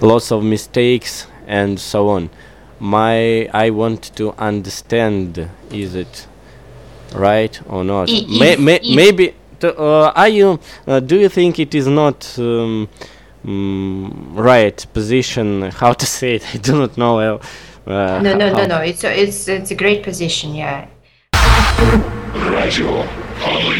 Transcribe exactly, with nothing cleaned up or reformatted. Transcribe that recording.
lots of mistakes and so on. My I want to understand, is it right or not? I- May, if- may, if- maybe t- uh, are you uh, do you think it is not um, mm, right position? How to say it? I do not know. Uh, uh, No, no, no, how- no. It's a, it's it's a great position. Yeah. Gradual, probably